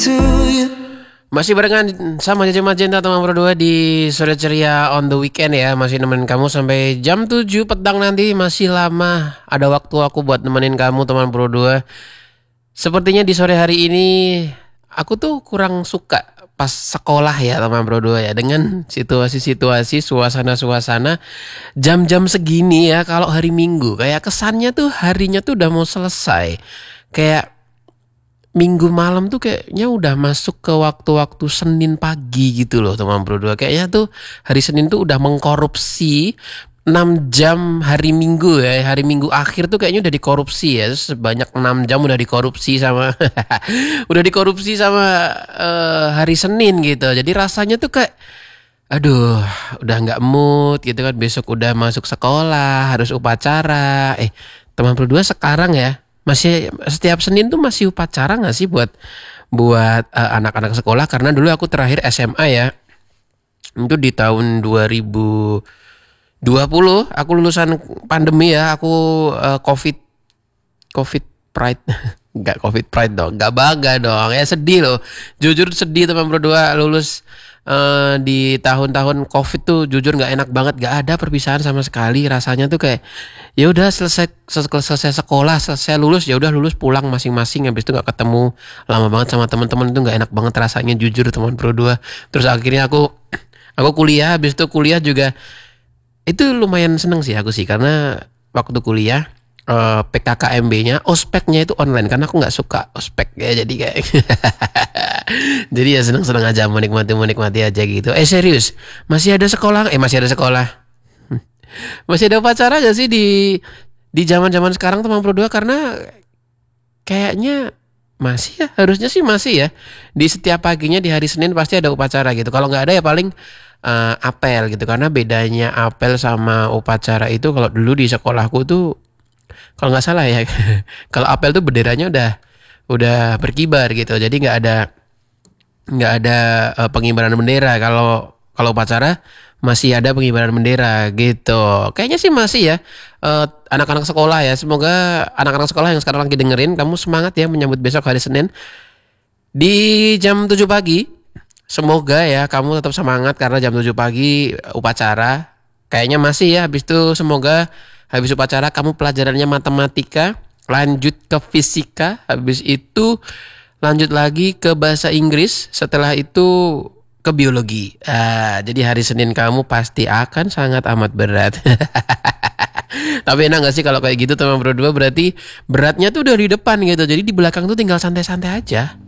Masih barengan sama Jaja Magenta teman berdua di Sore Ceria on the weekend ya. Masih nemenin kamu sampai jam 7 petang nanti. Masih lama ada waktu aku buat nemenin kamu teman berdua. Sepertinya di sore hari ini aku tuh kurang suka pas sekolah ya teman berdua ya. Dengan situasi-situasi, suasana-suasana jam-jam segini ya. Kalau hari Minggu kayak kesannya tuh harinya tuh udah mau selesai. Kayak Minggu malam tuh kayaknya udah masuk ke waktu-waktu Senin pagi gitu loh teman berdua. Kayaknya tuh hari Senin tuh udah mengkorupsi 6 jam hari Minggu ya. Hari Minggu akhir tuh kayaknya udah dikorupsi ya. Sebanyak 6 jam udah dikorupsi sama udah dikorupsi sama hari Senin gitu. Jadi rasanya tuh kayak aduh, udah nggak mood gitu kan. Besok udah masuk sekolah, harus upacara. Teman berdua sekarang ya masih setiap Senin tuh masih upacara nggak sih buat anak-anak sekolah? Karena dulu aku terakhir SMA ya, itu di tahun 2020. Aku lulusan pandemi ya, aku COVID Pride. Nggak COVID Pride dong, nggak bangga dong. Ya sedih loh, jujur sedih teman berdua lulus di tahun-tahun COVID tuh jujur nggak enak banget, nggak ada perpisahan sama sekali. Rasanya tuh kayak ya udah selesai sekolah, selesai lulus ya udah lulus pulang masing-masing. Habis itu nggak ketemu lama banget sama teman-teman, itu nggak enak banget rasanya jujur teman berdua. Terus akhirnya aku kuliah, habis itu kuliah juga itu lumayan seneng sih aku sih karena waktu kuliah PKKMB-nya, ospeknya itu online karena aku nggak suka ospek ya, jadi kayak jadi ya seneng-seneng aja, menikmati aja gitu. Serius, masih ada sekolah? Masih ada sekolah. Masih ada upacara gak sih di zaman-zaman sekarang teman berdua? Karena kayaknya masih ya, harusnya sih masih ya. Di setiap paginya di hari Senin pasti ada upacara gitu. Kalau nggak ada ya paling apel gitu. Karena bedanya apel sama upacara itu kalau dulu di sekolahku tuh kalau nggak salah ya, kalau apel tuh benderanya udah berkibar gitu. Jadi nggak ada pengibaran bendera. Kalau upacara masih ada pengibaran bendera gitu. Kayaknya sih masih ya, anak-anak sekolah ya. Semoga anak-anak sekolah yang sekarang lagi dengerin, kamu semangat ya menyambut besok hari Senin di jam 7 pagi. Semoga ya kamu tetap semangat karena jam 7 pagi upacara. Kayaknya masih ya. Habis itu semoga habis upacara kamu pelajarannya matematika, lanjut ke fisika, habis itu lanjut lagi ke bahasa Inggris, setelah itu ke biologi. Jadi hari Senin kamu pasti akan sangat amat berat. Tapi enak gak sih kalau kayak gitu teman berdua? Berarti beratnya tuh udah di depan gitu. Jadi di belakang tuh tinggal santai-santai aja.